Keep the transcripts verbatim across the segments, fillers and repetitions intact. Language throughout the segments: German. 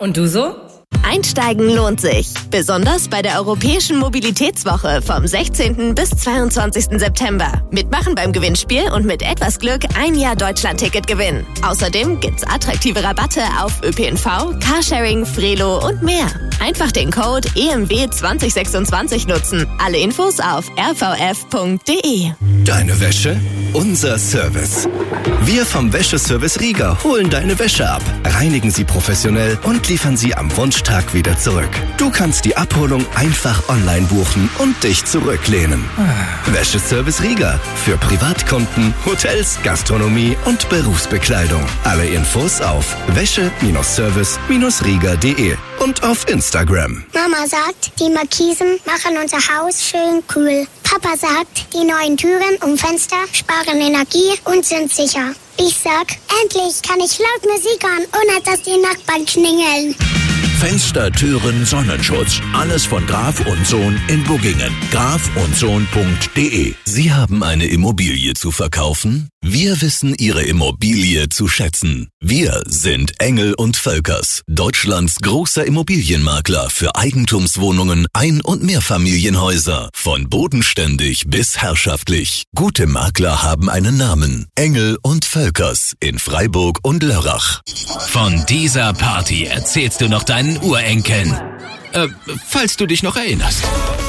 Und du so? Einsteigen lohnt sich. Besonders bei der Europäischen Mobilitätswoche vom sechzehnten bis zweiundzwanzigsten September. Mitmachen beim Gewinnspiel und mit etwas Glück ein Jahr Deutschland-Ticket gewinnen. Außerdem gibt's attraktive Rabatte auf Ö P N V, Carsharing, Frelo und mehr. Einfach den Code E M W zwanzig sechsundzwanzig nutzen. Alle Infos auf r v f punkt d e. Deine Wäsche? Unser Service. Wir vom Wäscheservice Rieger holen deine Wäsche ab, reinigen sie professionell und liefern sie am Wunschtag wieder zurück. Du kannst die Abholung einfach online buchen und dich zurücklehnen. Wäscheservice Rieger. Für Privatkunden, Hotels, Gastronomie und Berufsbekleidung. Alle Infos auf wäsche-service rieger punkt d e und auf Instagram. Mama sagt, die Markisen machen unser Haus schön kühl. Papa sagt, die neuen Türen und Fenster sparen Energie und sind sicher. Ich sag, endlich kann ich laut Musik hören, ohne dass die Nachbarn klingeln. Fenster, Türen, Sonnenschutz. Alles von Graf und Sohn in Buggingen. graf und sohn punkt d e. Sie haben eine Immobilie zu verkaufen? Wir wissen Ihre Immobilie zu schätzen. Wir sind Engel und Völkers, Deutschlands großer Immobilienmakler für Eigentumswohnungen, Ein- und Mehrfamilienhäuser. Von bodenständig bis herrschaftlich. Gute Makler haben einen Namen. Engel und Völkers in Freiburg und Lörrach. Von dieser Party erzählst du noch deinen Urenkeln. Äh, falls du dich noch erinnerst.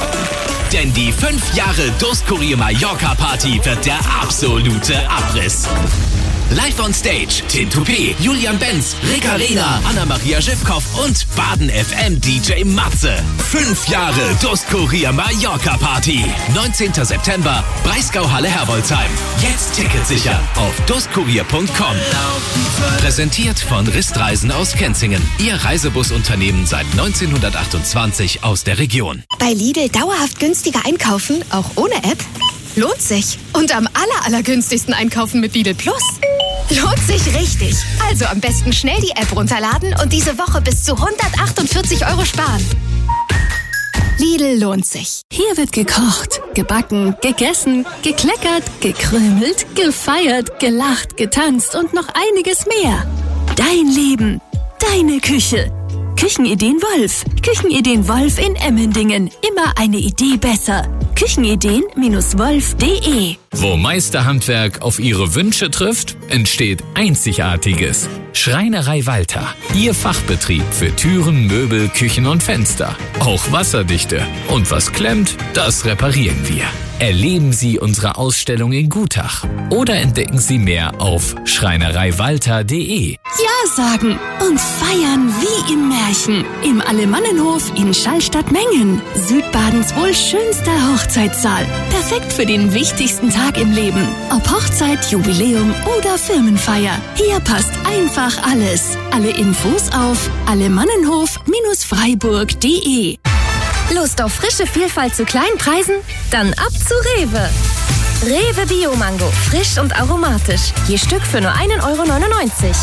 Denn die fünf Jahre Durstkurier Mallorca Party wird der absolute Abriss. Live on Stage, Tim Toupé, Julian Benz, Rick Arena, Anna-Maria Schiffkoff und Baden F M D J Matze. Fünf Jahre Durstkurier Mallorca Party. neunzehnten September, Breisgau-Halle Herbolzheim. Jetzt Ticket sichern auf durstkurier punkt com. Präsentiert von Ristreisen aus Kenzingen. Ihr Reisebusunternehmen seit neunzehnhundertachtundzwanzig aus der Region. Bei Lidl dauerhaft günstiger einkaufen, auch ohne App? Lohnt sich. Und am aller, allergünstigsten einkaufen mit Lidl Plus. Lohnt sich richtig. Also am besten schnell die App runterladen und diese Woche bis zu hundertachtundvierzig Euro sparen. Lidl lohnt sich. Hier wird gekocht, gebacken, gegessen, gekleckert, gekrümelt, gefeiert, gelacht, getanzt und noch einiges mehr. Dein Leben, deine Küche. Küchenideen Wolf. Küchenideen Wolf in Emmendingen. Immer eine Idee besser. Küchenideen Wolf punkt d e. Wo Meisterhandwerk auf Ihre Wünsche trifft, entsteht Einzigartiges. Schreinerei Walter. Ihr Fachbetrieb für Türen, Möbel, Küchen und Fenster. Auch wasserdichte. Und was klemmt, das reparieren wir. Erleben Sie unsere Ausstellung in Gutach oder entdecken Sie mehr auf schreinereiwalter punkt d e. Ja sagen und feiern wie im Märchen. Im Alemannenhof in Schallstadt-Mengen. Südbadens wohl schönster Hochzeitssaal. Perfekt für den wichtigsten Tag im Leben. Ob Hochzeit, Jubiläum oder Firmenfeier. Hier passt einfach alles. Alle Infos auf alemannenhof freiburg punkt d e. Lust auf frische Vielfalt zu kleinen Preisen? Dann ab zu Rewe. Rewe Bio-Mango, frisch und aromatisch. Je Stück für nur ein Euro neunundneunzig.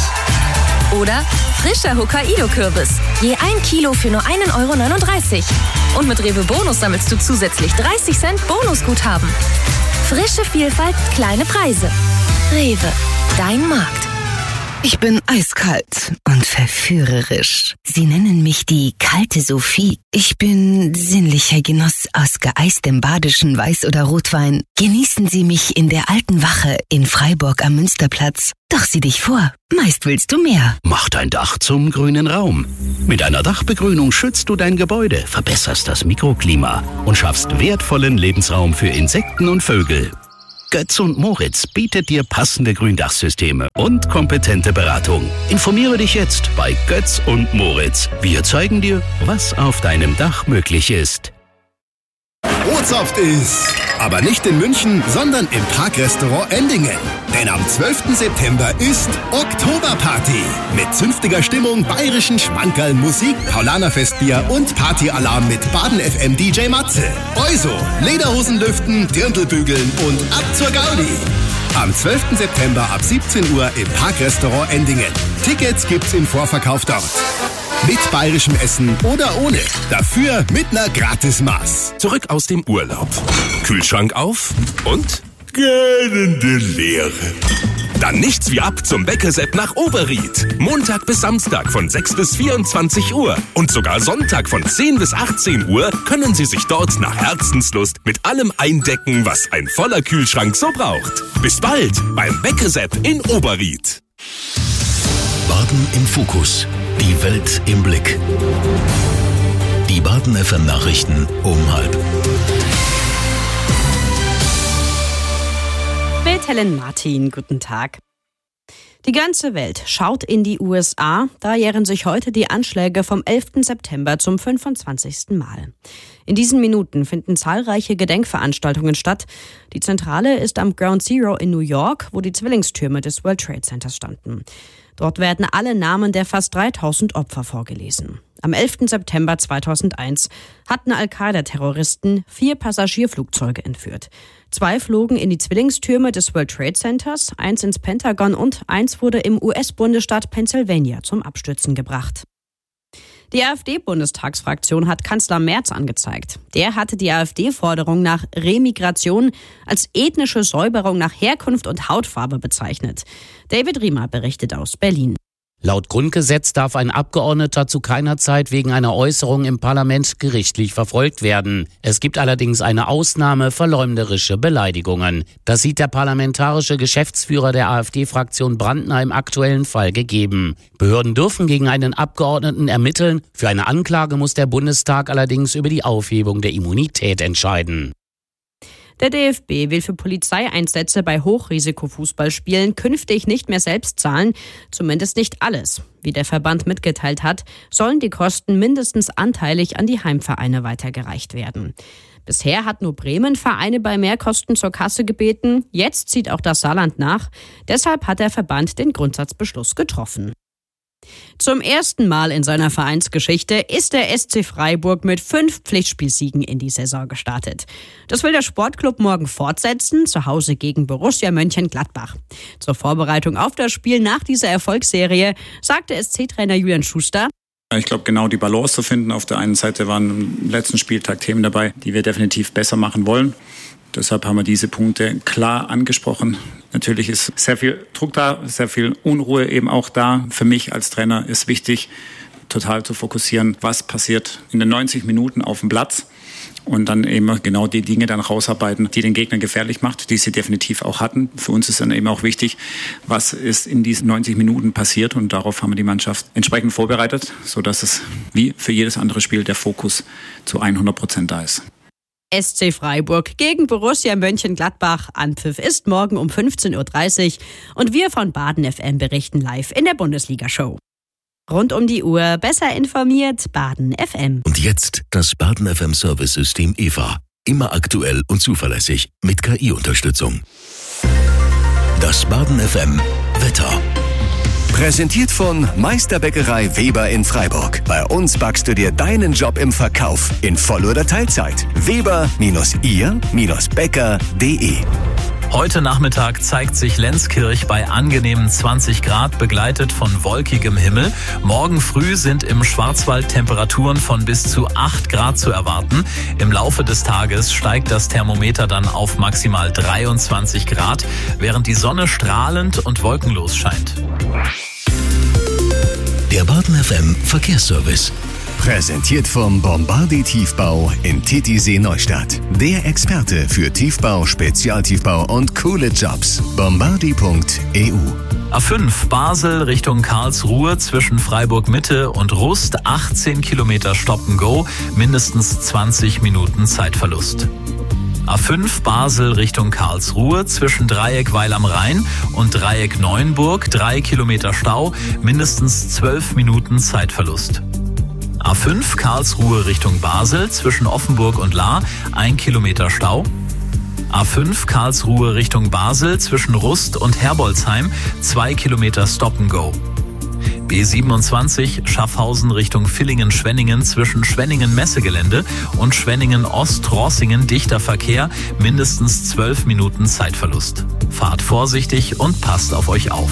Oder frischer Hokkaido-Kürbis. Je ein Kilo für nur ein Euro neununddreißig. Und mit Rewe Bonus sammelst du zusätzlich dreißig Cent Bonusguthaben. Frische Vielfalt, kleine Preise. Rewe, dein Markt. Ich bin eiskalt und verführerisch. Sie nennen mich die kalte Sophie. Ich bin sinnlicher Genuss aus geeistem badischen Weiß- oder Rotwein. Genießen Sie mich in der alten Wache in Freiburg am Münsterplatz. Doch sieh dich vor, meist willst du mehr. Mach dein Dach zum grünen Raum. Mit einer Dachbegrünung schützt du dein Gebäude, verbesserst das Mikroklima und schaffst wertvollen Lebensraum für Insekten und Vögel. Götz und Moritz bietet dir passende Gründachsysteme und kompetente Beratung. Informiere dich jetzt bei Götz und Moritz. Wir zeigen dir, was auf deinem Dach möglich ist. Bootshaft ist, aber nicht in München, sondern im Parkrestaurant Endingen. Denn am zwölften September ist Oktoberparty. Mit zünftiger Stimmung, bayerischen Schmankerl, Musik, Paulanerfestbier und Partyalarm mit Baden F M D J Matze. Also, Lederhosen lüften, Dirndlbügeln und ab zur Gaudi. Am zwölften September ab siebzehn Uhr im Parkrestaurant Endingen. Tickets gibt's im Vorverkauf dort. Mit bayerischem Essen oder ohne. Dafür mit einer Gratismaß. Zurück aus dem Urlaub. Kühlschrank auf und gähnende Leere. Dann nichts wie ab zum Bäckesepp nach Oberried. Montag bis Samstag von sechs bis vierundzwanzig Uhr und sogar Sonntag von zehn bis achtzehn Uhr können Sie sich dort nach Herzenslust mit allem eindecken, was ein voller Kühlschrank so braucht. Bis bald beim Bäckesepp in Oberried. Baden im Fokus. Die Welt im Blick. Die Baden F M Nachrichten um halb. Mit Helen Martin, guten Tag. Die ganze Welt schaut in die U S A, da jähren sich heute die Anschläge vom elften September zum fünfundzwanzigsten Mal. In diesen Minuten finden zahlreiche Gedenkveranstaltungen statt. Die Zentrale ist am Ground Zero in New York, wo die Zwillingstürme des World Trade Centers standen. Dort werden alle Namen der fast dreitausend Opfer vorgelesen. Am elften September zweitausendeins hatten Al-Qaida-Terroristen vier Passagierflugzeuge entführt. Zwei flogen in die Zwillingstürme des World Trade Centers, eins ins Pentagon und eins wurde im U S-Bundesstaat Pennsylvania zum Abstürzen gebracht. Die AfD-Bundestagsfraktion hat Kanzler Merz angezeigt. Der hatte die AfD-Forderung nach Remigration als ethnische Säuberung nach Herkunft und Hautfarbe bezeichnet. David Riemer berichtet aus Berlin. Laut Grundgesetz darf ein Abgeordneter zu keiner Zeit wegen einer Äußerung im Parlament gerichtlich verfolgt werden. Es gibt allerdings eine Ausnahme, verleumderische Beleidigungen. Das sieht der parlamentarische Geschäftsführer der AfD-Fraktion Brandner im aktuellen Fall gegeben. Behörden dürfen gegen einen Abgeordneten ermitteln. Für eine Anklage muss der Bundestag allerdings über die Aufhebung der Immunität entscheiden. Der D F B will für Polizeieinsätze bei Hochrisikofußballspielen künftig nicht mehr selbst zahlen, zumindest nicht alles. Wie der Verband mitgeteilt hat, sollen die Kosten mindestens anteilig an die Heimvereine weitergereicht werden. Bisher hat nur Bremen Vereine bei Mehrkosten zur Kasse gebeten, jetzt zieht auch das Saarland nach. Deshalb hat der Verband den Grundsatzbeschluss getroffen. Zum ersten Mal in seiner Vereinsgeschichte ist der S C Freiburg mit fünf Pflichtspielsiegen in die Saison gestartet. Das will der Sportclub morgen fortsetzen, zu Hause gegen Borussia Mönchengladbach. Zur Vorbereitung auf das Spiel nach dieser Erfolgsserie sagte S C-Trainer Julian Schuster: Ich glaube, genau die Balance zu finden. Auf der einen Seite waren im letzten Spieltag Themen dabei, die wir definitiv besser machen wollen. Deshalb haben wir diese Punkte klar angesprochen. Natürlich ist sehr viel Druck da, sehr viel Unruhe eben auch da. Für mich als Trainer ist wichtig, total zu fokussieren, was passiert in den neunzig Minuten auf dem Platz. Und dann eben genau die Dinge dann rausarbeiten, die den Gegner gefährlich macht, die sie definitiv auch hatten. Für uns ist dann eben auch wichtig, was ist in diesen neunzig Minuten passiert. Und darauf haben wir die Mannschaft entsprechend vorbereitet, sodass es wie für jedes andere Spiel der Fokus zu hundert Prozent da ist. S C Freiburg gegen Borussia Mönchengladbach. Anpfiff ist morgen um fünfzehn Uhr dreißig und wir von Baden F M berichten live in der Bundesliga-Show. Rund um die Uhr besser informiert, Baden F M. Und jetzt das Baden F M Service-System E V A. Immer aktuell und zuverlässig mit K I-Unterstützung. Das Baden F M Wetter. Präsentiert von Meisterbäckerei Weber in Freiburg. Bei uns backst du dir deinen Job im Verkauf in Voll- oder Teilzeit. Weber ihr Bäcker punkt de. Heute Nachmittag zeigt sich Lenzkirch bei angenehmen zwanzig Grad, begleitet von wolkigem Himmel. Morgen früh sind im Schwarzwald Temperaturen von bis zu acht Grad zu erwarten. Im Laufe des Tages steigt das Thermometer dann auf maximal dreiundzwanzig Grad, während die Sonne strahlend und wolkenlos scheint. Der Baden F M Verkehrsservice. Präsentiert vom Bombardi Tiefbau in Titisee Neustadt. Der Experte für Tiefbau, Spezialtiefbau und coole Jobs. bombardi punkt e u. A fünf Basel Richtung Karlsruhe zwischen Freiburg Mitte und Rust, achtzehn Kilometer Stop and Go, mindestens zwanzig Minuten Zeitverlust. A fünf Basel Richtung Karlsruhe zwischen Dreieck Weil am Rhein und Dreieck Neuenburg, drei Kilometer Stau, mindestens zwölf Minuten Zeitverlust. A fünf Karlsruhe Richtung Basel zwischen Offenburg und Lahr, ein Kilometer Stau. A fünf Karlsruhe Richtung Basel zwischen Rust und Herbolzheim, zwei Kilometer Stop and Go. B siebenundzwanzig Schaffhausen Richtung Villingen-Schwenningen zwischen Schwenningen-Messegelände und Schwenningen-Ost-Rossingen dichter Verkehr, mindestens zwölf Minuten Zeitverlust. Fahrt vorsichtig und passt auf euch auf.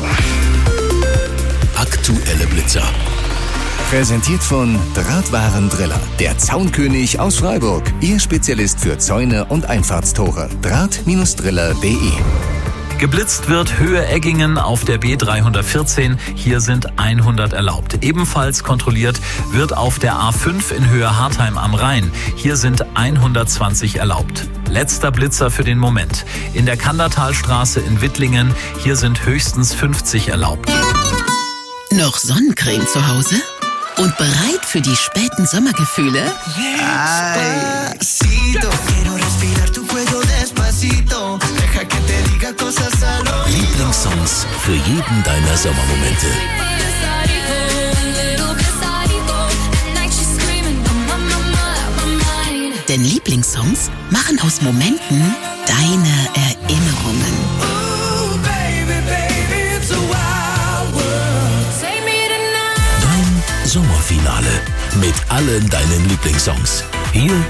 Aktuelle Blitzer. Präsentiert von Drahtwaren Driller, der Zaunkönig aus Freiburg. Ihr Spezialist für Zäune und Einfahrtstore. Draht Driller punkt de. Geblitzt wird Höhe Eggingen auf der B dreihundertvierzehn. Hier sind hundert erlaubt. Ebenfalls kontrolliert wird auf der A fünf in Höhe Hartheim am Rhein. Hier sind hundertzwanzig erlaubt. Letzter Blitzer für den Moment. In der Kandertalstraße in Wittlingen. Hier sind höchstens fünfzig erlaubt. Noch Sonnencreme zu Hause? Und bereit für die späten Sommergefühle? Lieblingssongs für jeden deiner Sommermomente. Denn Lieblingssongs machen aus Momenten deine Erinnerungen. Dein Sommerfinale mit allen deinen Lieblingssongs. Hier